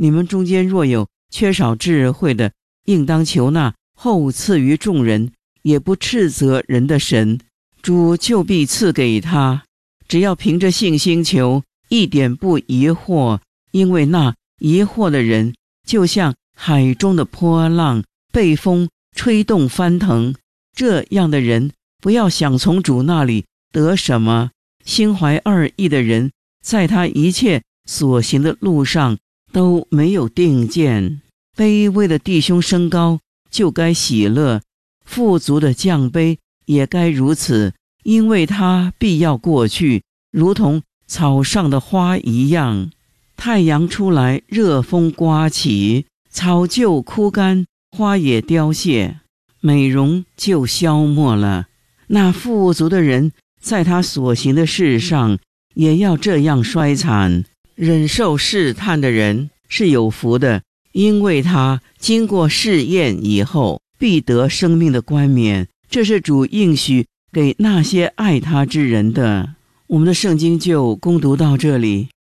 你们中间若有缺少智慧的，应当求那后赐于众人，也不斥责人的神，主就必赐给他。只要凭着信心求，一点不疑惑，因为那疑惑的人，就像海中的波浪，被风吹动翻腾。这样的人，不要想从主那里得什么。心怀二意的人，在他一切所行的路上都没有定见。卑微的弟兄升高，就该喜乐；富足的降卑，也该如此，因为他必要过去，如同草上的花一样。太阳出来，热风刮起，草就枯干，花也凋谢，美容就消没了。那富足的人，在他所行的事上，也要这样衰残。忍受试探的人是有福的，因为他经过试验以后，必得生命的冠冕。这是主应许给那些爱他之人的。我们的圣经就攻读到这里。